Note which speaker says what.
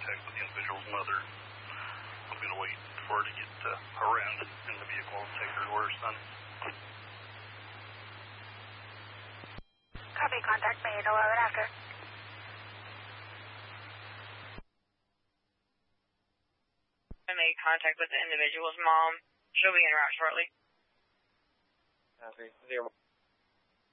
Speaker 1: contact with the individual's mother. I'm going to wait for her to get around in the vehicle and take her to her son.
Speaker 2: Copy, contact me at 11 after.
Speaker 3: I made contact with the individual's mom. She'll be en route shortly.
Speaker 4: Copy. 0.